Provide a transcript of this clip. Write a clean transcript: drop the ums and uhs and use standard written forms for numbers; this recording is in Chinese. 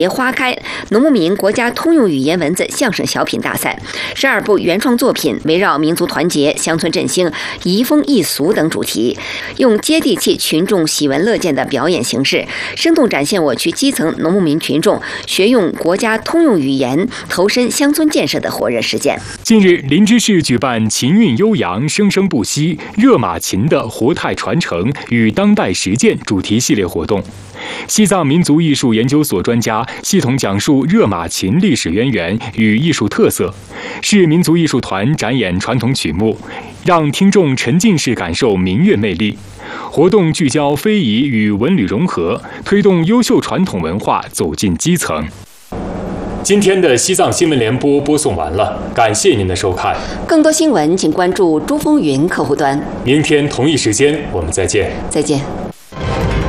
花开农牧民国家通用语言文字相声小品大赛，12部原创作品围绕民族团结、乡村振兴、移风易俗等主题，用接地气、群众喜闻乐见的表演形式，生动展现我区基层农牧民群众学用国家通用语言、投身乡村建设的火热实践。 近日，林芝市举办琴韵悠扬、生生不息热马琴的活态传承与当代实践主题系列活动。西藏民族艺术研究所专家系统讲述热马琴历史渊源与艺术特色，市民族艺术团展演传统曲目，让听众沉浸式感受民乐魅力。活动聚焦非遗与文旅融合，推动优秀传统文化走进基层。今天的西藏新闻联播播送完了，感谢您的收看。 更多新闻请关注珠峰云客户端。 明天同一时间我们再见。 再见。